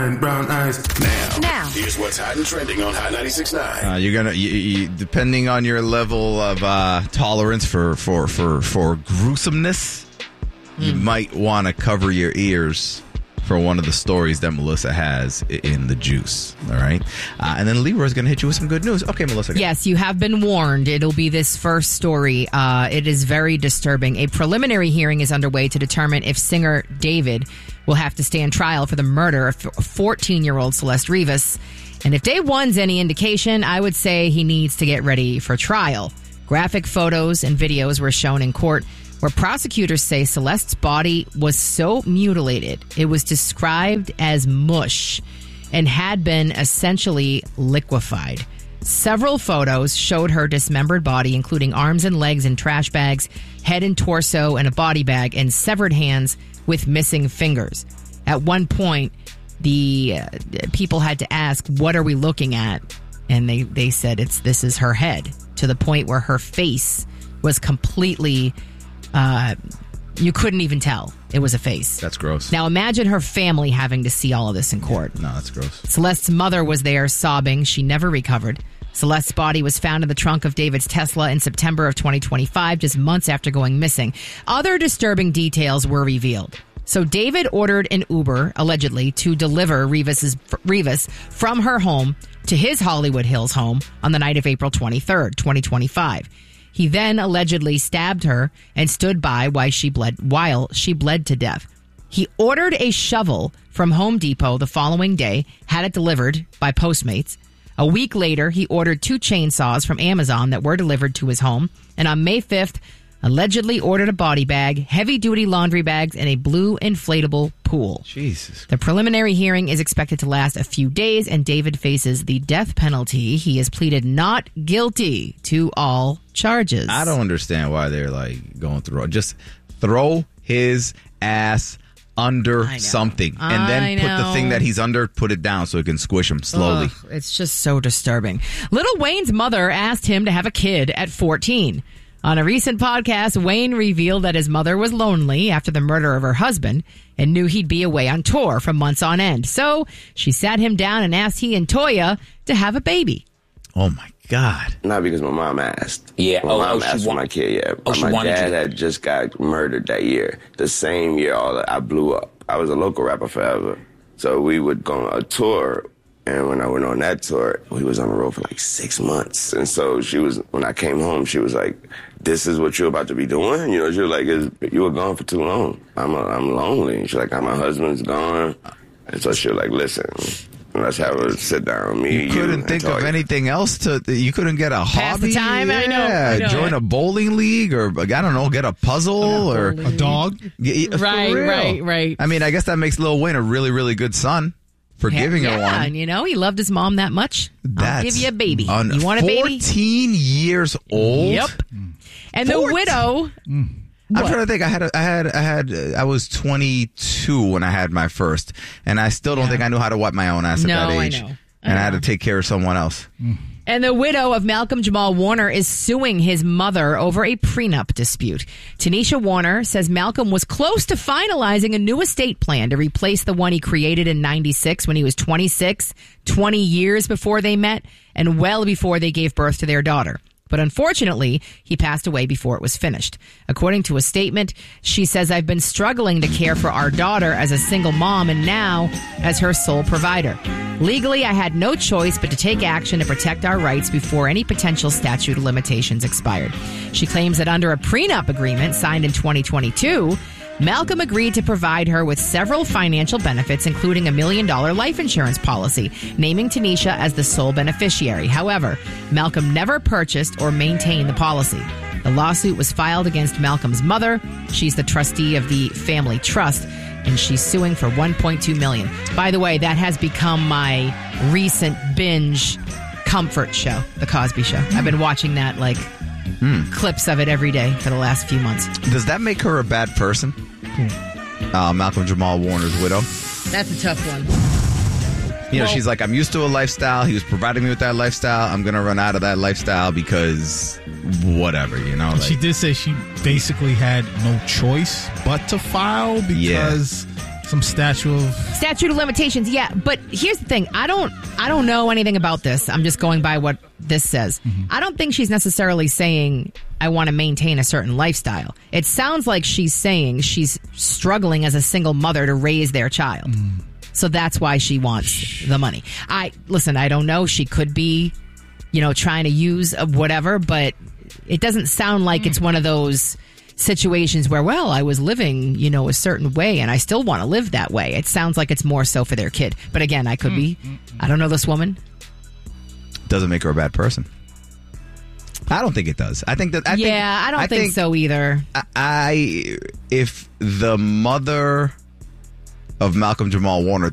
Brown eyes. Now, here's what's hot and trending on Hot 96.9. You're gonna, depending on your level of tolerance for gruesomeness, you might want to cover your ears for one of the stories that Melissa has in the juice. All right, and then Leroy's going to hit you with some good news. Okay, Melissa. Yes, you have been warned. It'll be this first story. It is very disturbing. A preliminary hearing is underway to determine if singer David will have to stand trial for the murder of 14-year-old Celeste Rivas. And if day one's any indication, I would say he needs to get ready for trial. Graphic photos and videos were shown in court where prosecutors say Celeste's body was so mutilated, it was described as mush and had been essentially liquefied. Several photos showed her dismembered body, including arms and legs in trash bags, head and torso in a body bag, and severed hands with missing fingers. At one point, the people had to ask, what are we looking at? And they said this is her head, to the point where her face was completely, you couldn't even tell it was a face. That's gross. Now imagine her family having to see all of this in court. No, that's gross. Celeste's mother was there sobbing. She never recovered. Celeste's body was found in the trunk of David's Tesla in September of 2025, just months after going missing. Other disturbing details were revealed. So David ordered an Uber, allegedly, to deliver Rivas from her home to his Hollywood Hills home on the night of April 23rd, 2025. He then allegedly stabbed her and stood by while she bled to death. He ordered a shovel from Home Depot the following day, had it delivered by Postmates. A week later, he ordered 2 chainsaws from Amazon that were delivered to his home. And on May 5th, allegedly ordered a body bag, heavy-duty laundry bags, and a blue inflatable pool. Jesus. The preliminary hearing is expected to last a few days, and David faces the death penalty. He has pleaded not guilty to all charges. I don't understand why they're like going through. Just throw his ass under something and then put the thing that he's under, put it down so it can squish him slowly. Ugh, it's just so disturbing. Lil Wayne's mother asked him to have a kid at 14. On a recent podcast, Wayne revealed that his mother was lonely after the murder of her husband and knew he'd be away on tour for months on end. So she sat him down and asked he and Toya to have a baby. Oh, my God. Not because my mom asked. Yeah. My mom asked for my kid, yeah. My dad had just got murdered that year. The same year I blew up. I was a local rapper forever. So we would go on a tour. And when I went on that tour, we was on the road for like 6 months. And so when I came home, she was like, this is what you're about to be doing? You know, she was like, you were gone for too long. I'm lonely. She's like, my husband's gone. And so she was like, listen, let's have a sit down with me. You couldn't think of anything else you couldn't get a hobby? Pass the time? Yeah, I know. Join a bowling league or, I don't know, get a puzzle or a dog. Right. I mean, I guess that makes Lil Wayne a really, really good son. For giving her one. And you know, he loved his mom that much. I'll give you a baby. You want a baby? 14 years old? Yep. And the widow. I'm trying to think. I was 22 when I had my first, and I still don't think I knew how to wipe my own ass at that age. I know. And I had to take care of someone else. And the widow of Malcolm Jamal Warner is suing his mother over a prenup dispute. Tanisha Warner says Malcolm was close to finalizing a new estate plan to replace the one he created in 96 when he was 26, 20 years before they met, and well before they gave birth to their daughter. But unfortunately, he passed away before it was finished. According to a statement, she says, I've been struggling to care for our daughter as a single mom and now as her sole provider. Legally, I had no choice but to take action to protect our rights before any potential statute of limitations expired. She claims that under a prenup agreement signed in 2022, Malcolm agreed to provide her with several financial benefits, including $1 million life insurance policy, naming Tanisha as the sole beneficiary. However, Malcolm never purchased or maintained the policy. The lawsuit was filed against Malcolm's mother. She's the trustee of the family trust, and she's suing for $1.2 million. By the way, that has become my recent binge comfort show, The Cosby Show. I've been watching that clips of it every day for the last few months. Does that make her a bad person? Malcolm Jamal Warner's widow. That's a tough one. You know, she's like, I'm used to a lifestyle. He was providing me with that lifestyle. I'm going to run out of that lifestyle because whatever, you know. She did say she basically had no choice but to file because Some statute of limitations. Yeah, but here's the thing. I don't know anything about this. I'm just going by what this says. Mm-hmm. I don't think she's necessarily saying I want to maintain a certain lifestyle. It sounds like she's saying she's struggling as a single mother to raise their child. So that's why she wants the money. I don't know. She could be, trying to use whatever, but it doesn't sound like it's one of those situations where, I was living, a certain way and I still want to live that way. It sounds like it's more so for their kid. But again, I could be. I don't know this woman. Doesn't make her a bad person. I don't think it does. I don't think so either. If the mother of Malcolm Jamal Warner